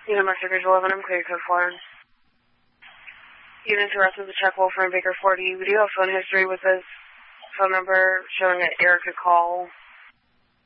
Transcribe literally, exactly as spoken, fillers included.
You know, Master Bridge eleven, I'm clear code four. Even to rest of the check Wolfer and Baker forty, we do have phone history with this phone number showing that Erica call